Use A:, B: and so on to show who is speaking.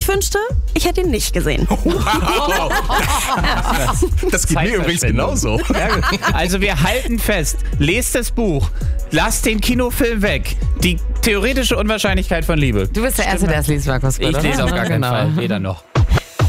A: wünschte, ich hätte ihn nicht gesehen.
B: Wow. Das geht mir übrigens genauso.
C: Ja, gut. Also wir halten fest, lest das Buch, lasst den Kinofilm weg. Die theoretische Unwahrscheinlichkeit von Liebe.
D: Du bist der Erste, der es liest, Markus.
C: Ich lese auf gar keinen
D: Genau.
C: Fall, weder noch.